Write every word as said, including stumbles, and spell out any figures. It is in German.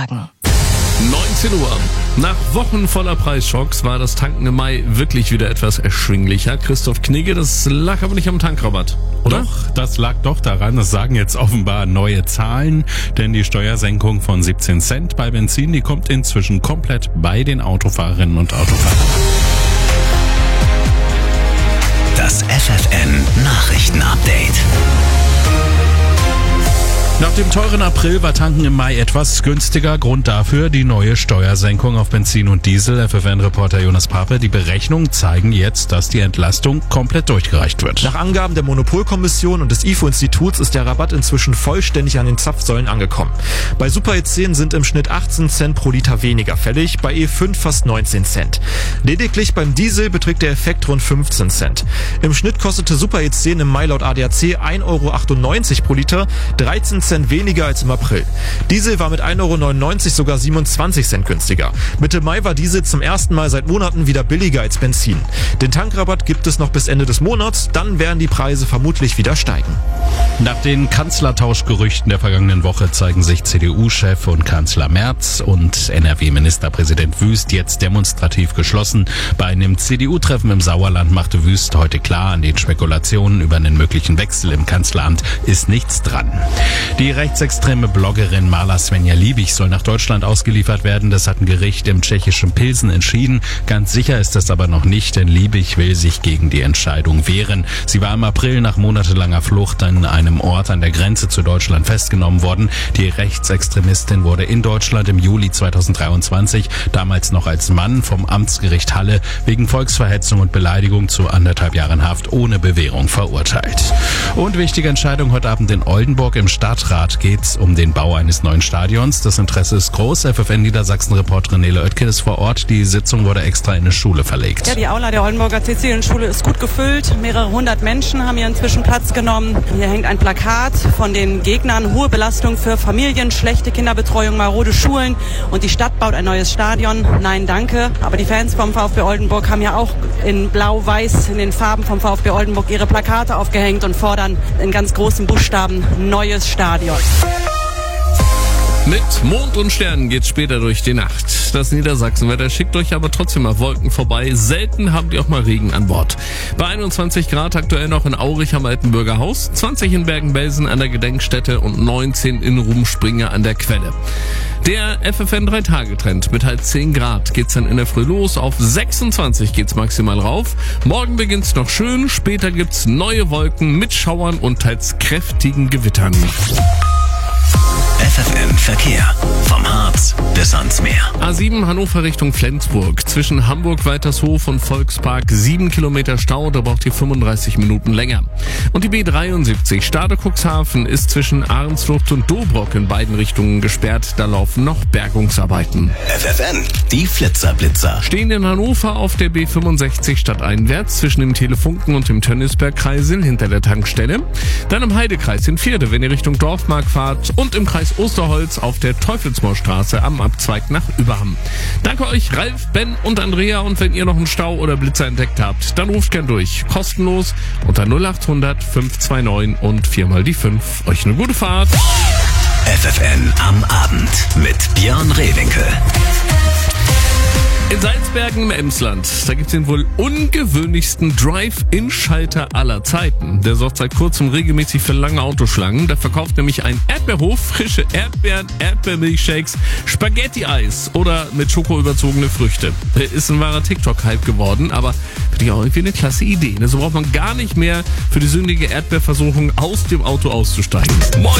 Vertragen. neunzehn Uhr. Nach Wochen voller Preisschocks war das Tanken im Mai wirklich wieder etwas erschwinglicher. Christoph Knigge, das lag aber nicht am Tankrabatt, oder? Doch, das lag doch daran. Das sagen jetzt offenbar neue Zahlen. Denn die Steuersenkung von siebzehn Cent bei Benzin, die kommt inzwischen komplett bei den Autofahrerinnen und Autofahrern. Das F F N Nachrichtenupdate. Nach dem teuren April war Tanken im Mai etwas günstiger. Grund dafür die neue Steuersenkung auf Benzin und Diesel. F F N-Reporter Jonas Pape, die Berechnungen zeigen jetzt, dass die Entlastung komplett durchgereicht wird. Nach Angaben der Monopolkommission und des I F O-Instituts ist der Rabatt inzwischen vollständig an den Zapfsäulen angekommen. Bei Super E zehn sind im Schnitt achtzehn Cent pro Liter weniger fällig, bei E fünf fast neunzehn Cent. Lediglich beim Diesel beträgt der Effekt rund fünfzehn Cent. Im Schnitt kostete Super E zehn im Mai laut A D A C ein Euro achtundneunzig pro Liter, dreizehn Cent weniger als im April. Diesel war mit ein Euro neunundneunzig sogar siebenundzwanzig Cent günstiger. Mitte Mai war Diesel zum ersten Mal seit Monaten wieder billiger als Benzin. Den Tankrabatt gibt es noch bis Ende des Monats, dann werden die Preise vermutlich wieder steigen. Nach den Kanzlertauschgerüchten der vergangenen Woche zeigen sich C D U-Chef und Kanzler Merz und N R W-Ministerpräsident Wüst jetzt demonstrativ geschlossen. Bei einem C D U-Treffen im Sauerland machte Wüst heute klar, an den Spekulationen über einen möglichen Wechsel im Kanzleramt ist nichts dran. Die rechtsextreme Bloggerin Marla Svenja Liebig soll nach Deutschland ausgeliefert werden. Das hat ein Gericht im tschechischen Pilsen entschieden. Ganz sicher ist das aber noch nicht, denn Liebig will sich gegen die Entscheidung wehren. Sie war im April nach monatelanger Flucht an einem Ort an der Grenze zu Deutschland festgenommen worden. Die Rechtsextremistin wurde in Deutschland im Juli zweitausenddreiundzwanzig, damals noch als Mann, vom Amtsgericht Halle wegen Volksverhetzung und Beleidigung zu anderthalb Jahren Haft ohne Bewährung verurteilt. Und wichtige Entscheidung heute Abend in Oldenburg. Im Stadtrat geht's um den Bau eines neuen Stadions. Das Interesse ist groß. F F N Niedersachsen-Reporterin Nele Oetke ist vor Ort. Die Sitzung wurde extra in eine Schule verlegt. Ja, die Aula der Oldenburger Cäcilienschule ist gut gefüllt. Mehrere hundert Menschen haben hier inzwischen Platz genommen. Hier hängt ein Plakat von den Gegnern. Hohe Belastung für Familien, schlechte Kinderbetreuung, marode Schulen. Und die Stadt baut ein neues Stadion. Nein, danke. Aber die Fans vom VfB Oldenburg haben ja auch in Blau-Weiß, in den Farben vom VfB Oldenburg, ihre Plakate aufgehängt und fordern in ganz großen Buchstaben neues Stadion. Mit Mond und Sternen geht's später durch die Nacht. Das Niedersachsenwetter schickt euch aber trotzdem mal Wolken vorbei. Selten habt ihr auch mal Regen an Bord. Bei einundzwanzig Grad aktuell noch in Aurich am Altenburger Haus, zwanzig in Bergen-Belsen an der Gedenkstätte und neunzehn in Rumspringe an der Quelle. Der F F N drei Tage Trend mit halt zehn Grad geht's dann in der Früh los. Auf sechsundzwanzig geht's maximal rauf. Morgen beginnt's noch schön. Später gibt's neue Wolken mit Schauern und teils kräftigen Gewittern. F F N Verkehr. Vom Harz bis ans Meer. A sieben Hannover Richtung Flensburg. Zwischen Hamburg-Weitershof und Volkspark sieben Kilometer Stau. Da braucht ihr fünfunddreißig Minuten länger. Und die B dreiundsiebzig Stade Cuxhaven ist zwischen Ahrensflucht und Dobrock in beiden Richtungen gesperrt. Da laufen noch Bergungsarbeiten. F F N, die Flitzerblitzer. Stehen in Hannover auf der B fünfundsechzig stadteinwärts zwischen dem Telefunken und dem Tönnisberg-Kreisel hinter der Tankstelle. Dann im Heidekreis in Vierde, wenn ihr Richtung Dorfmark fahrt. Und im Kreis Osterholz auf der Teufelsmoorstraße am Abzweig nach Überham. Danke euch, Ralf, Ben und Andrea. Und wenn ihr noch einen Stau oder Blitzer entdeckt habt, dann ruft gern durch. Kostenlos unter null achthundert fünf zwei neun und viermal die fünf. Euch eine gute Fahrt. F F N am Abend mit Björn Rehwinkel. In Salzbergen im Emsland, da gibt's den wohl ungewöhnlichsten Drive-In-Schalter aller Zeiten. Der sorgt seit kurzem regelmäßig für lange Autoschlangen. Da verkauft nämlich ein Erdbeerhof frische Erdbeeren, Erdbeermilchshakes, Spaghetti-Eis oder mit Schoko überzogene Früchte. Ist ein wahrer TikTok-Hype geworden, aber finde ich auch irgendwie eine klasse Idee. So braucht man gar nicht mehr für die sündige Erdbeerversuchung aus dem Auto auszusteigen. Moin!